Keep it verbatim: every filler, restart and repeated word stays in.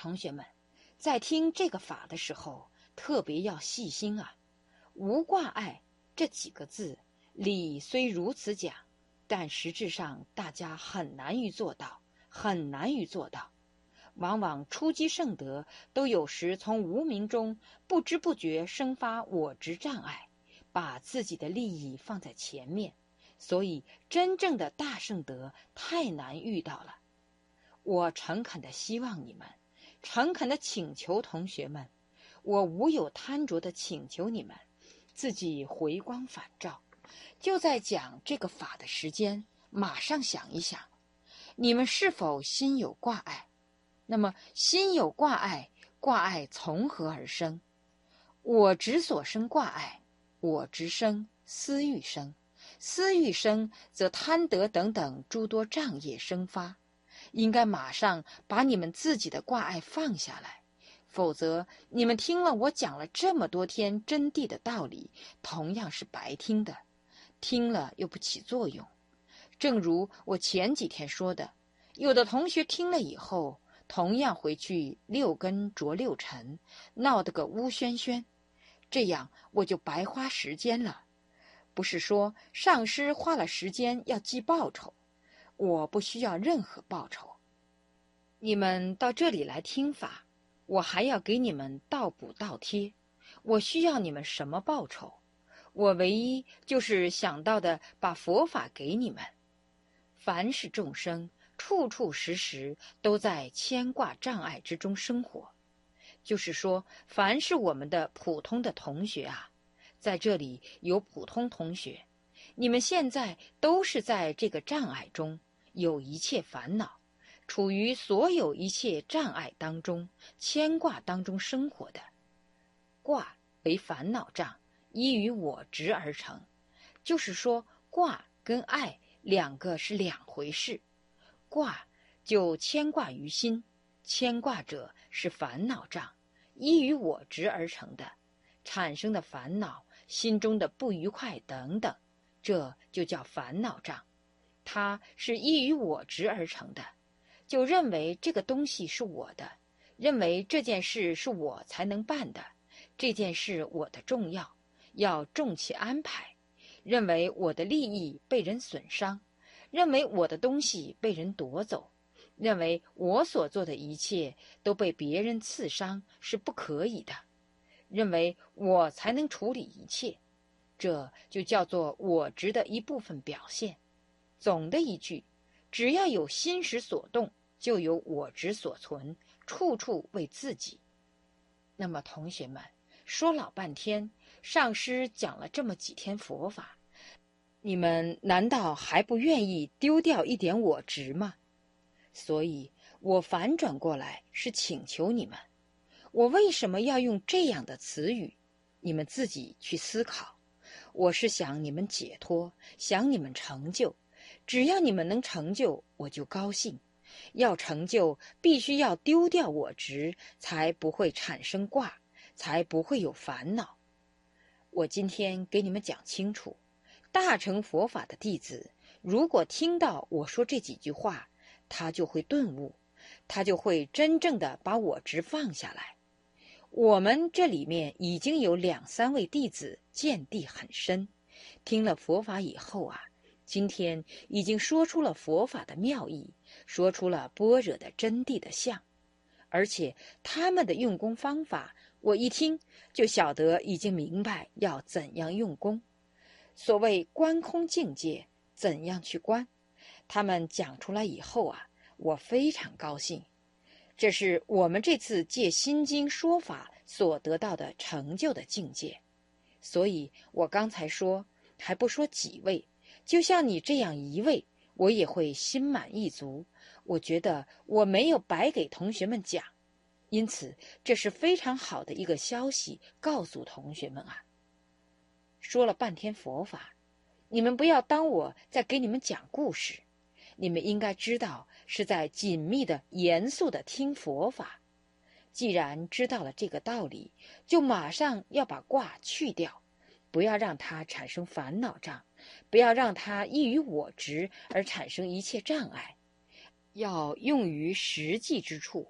同学们，在听这个法的时候，特别要细心啊。无挂碍这几个字，理虽如此讲，但实质上大家很难于做到，很难于做到。往往初机圣德都有时从无明中不知不觉生发我执障碍，把自己的利益放在前面，所以真正的大圣德太难遇到了。我诚恳地希望你们，诚恳地请求同学们，我无有贪着地请求你们自己回光返照。就在讲这个法的时间，马上想一想，你们是否心有挂碍？那么心有挂碍，挂碍从何而生？我执所生挂碍，我执生，私欲生，私欲生则贪得等等诸多障业生发。应该马上把你们自己的挂碍放下来，否则你们听了我讲了这么多天真谛的道理，同样是白听的，听了又不起作用。正如我前几天说的，有的同学听了以后，同样回去六根着六尘，闹得个乌喧喧，这样我就白花时间了。不是说上师花了时间要记报酬，我不需要任何报酬。你们到这里来听法，我还要给你们倒补倒贴，我需要你们什么报酬？我唯一就是想到的把佛法给你们。凡是众生处处时时都在牵挂障碍之中生活，就是说凡是我们的普通的同学啊，在这里有普通同学，你们现在都是在这个障碍中，有一切烦恼，处于所有一切障碍当中，牵挂当中生活的。挂为烦恼障，依于我执而成，就是说挂跟爱两个是两回事。挂就牵挂于心，牵挂者是烦恼障，依于我执而成的，产生的烦恼，心中的不愉快等等，这就叫烦恼障，它是依于我执而成的，就认为这个东西是我的，认为这件事是我才能办的，这件事我的重要，要重其安排，认为我的利益被人损伤，认为我的东西被人夺走，认为我所做的一切都被别人刺伤是不可以的，认为我才能处理一切，这就叫做我执的一部分表现。总的一句，只要有心识所动，就有我执所存，处处为自己。那么同学们，说老半天，上师讲了这么几天佛法，你们难道还不愿意丢掉一点我执吗？所以我反转过来是请求你们，我为什么要用这样的词语？你们自己去思考。我是想你们解脱，想你们成就，只要你们能成就，我就高兴。要成就，必须要丢掉我执，才不会产生挂，才不会有烦恼。我今天给你们讲清楚，大乘佛法的弟子，如果听到我说这几句话，他就会顿悟，他就会真正的把我执放下来。我们这里面已经有两三位弟子见地很深，听了佛法以后啊，今天已经说出了佛法的妙义，说出了般若的真谛的相，而且他们的用功方法，我一听就晓得已经明白要怎样用功。所谓观空境界，怎样去观？他们讲出来以后啊，我非常高兴。这是我们这次借心经说法所得到的成就的境界。所以我刚才说，还不说几位，就像你这样一位，我也会心满意足。我觉得我没有白给同学们讲，因此这是非常好的一个消息，告诉同学们啊。说了半天佛法，你们不要当我在给你们讲故事，你们应该知道是在紧密的、严肃的听佛法。既然知道了这个道理，就马上要把挂去掉，不要让它产生烦恼障，不要让它依于我执而产生一切障碍，要用于实际之处。